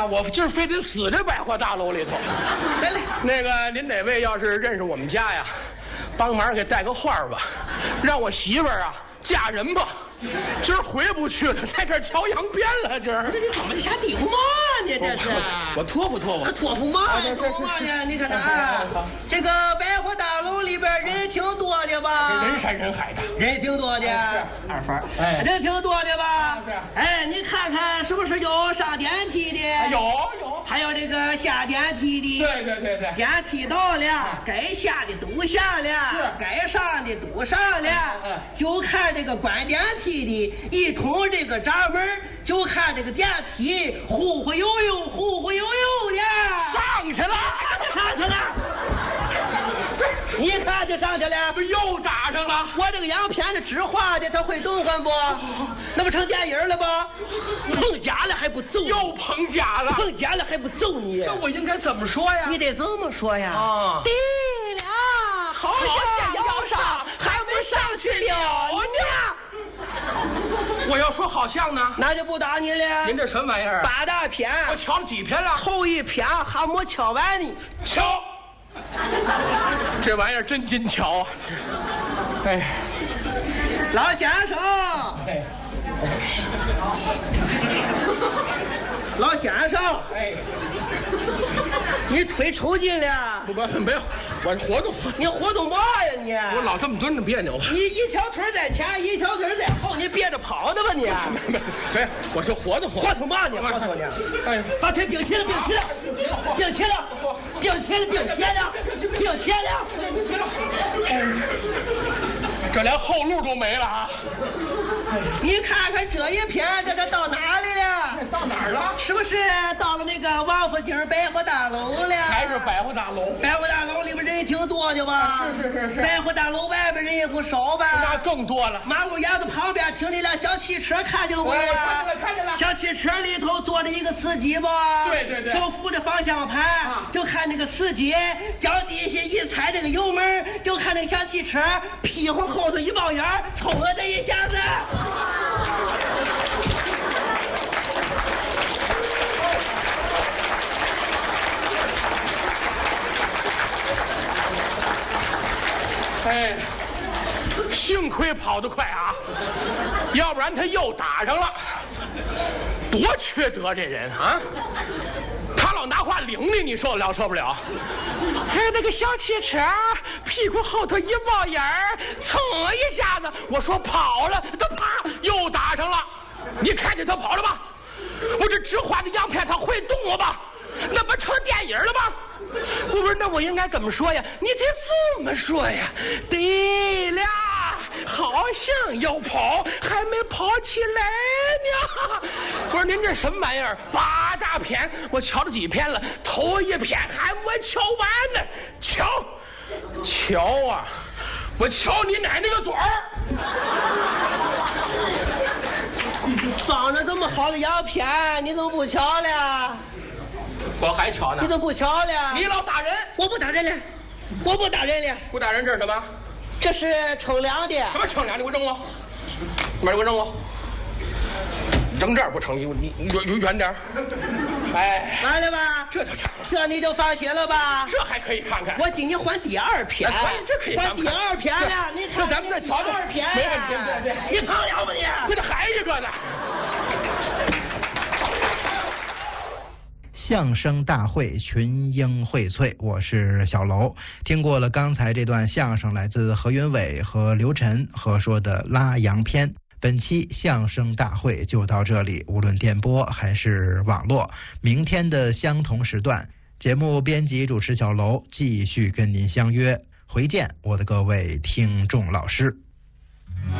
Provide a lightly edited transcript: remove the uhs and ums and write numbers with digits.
我今儿非得死这百货大楼里头。 来来， 那个您哪位要是认识我们家呀，帮忙给带个话吧，让我媳妇儿啊嫁人吧。今儿回不去了，在这儿瞧羊鞭了。这你怎么瞎嘀咕嘛呢？这是我托付。 托付嘛呀？托付嘛呢？你看啊，这个百货大楼里边人挺多的吧？ 人山人海的， 人挺多的。二分， 哎， 人挺多的吧？ 是。 哎，你看看是不是有上电梯的？ 有， 还有这个下电梯的。 对。 电梯到了，该下的都下了，该上的都上了，就看这个关电梯的一通这个闸门，就看这个电梯忽忽悠悠的上去了。 你看就上去了， 不又打上了？ 我这个洋片是纸画的，它会动换不？那不成电影了吧？碰假了还不揍你？ 又碰假了？ 碰假了还不揍你？ 那我应该怎么说呀？ 你得这么说呀。 啊， 对了，好像要上，还没上去了呢。 我要说好像呢， 那就不打你了。 您这什么玩意儿 ？8大篇， 我瞧了几篇了？ 头一篇还没瞧完呢。 瞧，这玩意儿真金巧啊！哎， 老先生， 哎， 老先生， 哎， 你腿抽筋了？ 不，没有，我活动。 你活动嘛呀你？ 我老这么蹲着别扭。 你一条腿在前，一条腿在后，你憋着跑的吧你？ 没，我是活动。 活动嘛呢？活动呢？ 哎， 把腿并起来。 这连后路都没了啊！ 你看看这一篇，这到哪里了？ 到哪儿了？ 是不是到了那个王府井百货大楼了？ 还是百货大楼？ 百货大楼里边人也挺多的吧？ 是。 百货大楼外边人也不少吧？ 那更多了。 马路牙子旁边停了一辆小汽车，看见了没有？ 看见了。 小汽车里头坐着一个司机吧？ 对。 手扶着方向盘，就看那个司机脚底下一踩这个油门，就看那个小汽车屁股后头一冒烟，嗖了这一下子。 哎，幸亏跑得快啊，要不然他又打上了。多缺德这人啊！他老拿话领你，你受得了受不了？哎，那个小汽车屁股后头一冒烟儿，蹭一下子，我说跑了，他啪又打上了。你看见他跑了吧？我这纸画的洋片，他会动了吧？那不成电影了吗？不是，那我应该怎么说呀？你得这么说呀。对了，好像要跑，还没跑起来呢。不是，您这什么玩意儿？8大篇，我瞧了几篇了，头一篇还没瞧完呢。瞧啊！我瞧你奶奶个嘴儿！ 放着这么好的洋片，你怎么不瞧了？ 我还瞧呢。 你怎么不瞧了？ 你老打人！ 我不打人了，我不打人了。 不打人，这是什么？ 这是称量的。 什么称量的？给我扔我！你给我扔我！扔这儿不成，你远点。哎， 完了吧？ 这就成了。 这你就放心了吧？ 这还可以看看。 我今年还第2篇。 这可以看看。 还第2篇了，你看。 这咱们再瞧瞧。 第2篇。 没问题，对。 你跑了吧你？ 不是还一个呢。 相声大会群英荟萃，我是小楼。听过了刚才这段相声，来自何云伟和刘晨合说的拉洋片。本期相声大会就到这里，无论电波还是网络，明天的相同时段，节目编辑主持小楼继续跟您相约。回见，我的各位听众老师。